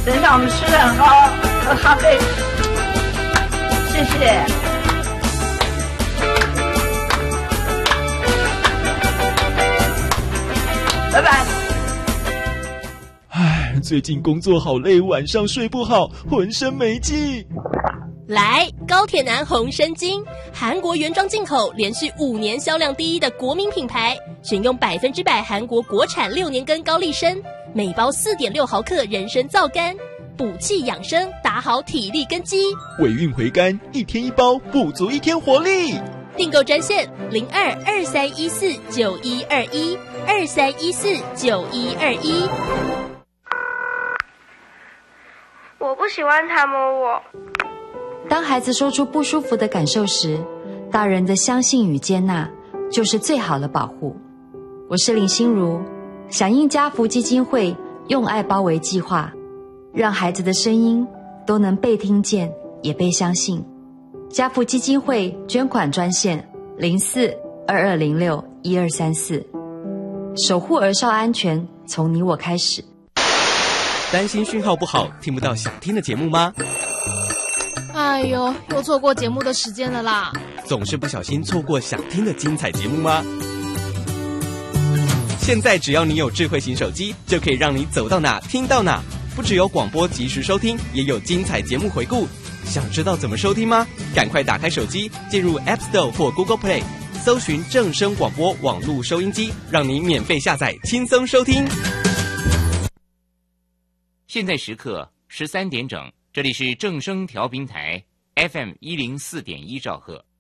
等一下我们吃的很高，咖啡，谢谢。拜拜。 唉，最近工作好累，晚上睡不好，浑身没劲。 来，高铁男红参精，韩国原装进口，连续5年销量第一的国民品牌，选用100%韩国国产6年根高丽参，每包4.6毫克人参皂苷，补气养生，打好体力根基。 尾韵回甘，1天1包，补足1天活力。 订购专线02-2314-9121，2314-9121。 我不喜欢他摸我。 当孩子说出不舒服的感受时，大人的相信与接纳就是最好的保护。我是林心如，响应家福基金会用爱包围计划，让孩子的声音都能被听见，也被相信。家福基金会捐款专线04-2206-1234，守护儿少安全，从你我开始。 担心讯号不好，听不到想听的节目吗？ 哎呦，又错过节目的时间了啦！ 总是不小心错过想听的精彩节目吗？现在只要你有智慧型手机，就可以让你走到哪听到哪。不只有广播及时收听，也有精彩节目回顾。想知道怎么收听吗？赶快打开手机，进入 App Store 或 Google Play， 搜寻正声广播网络收音机，让你免费下载，轻松收听。 现在时刻13点整，这里是正声调频台 FM104.1兆赫。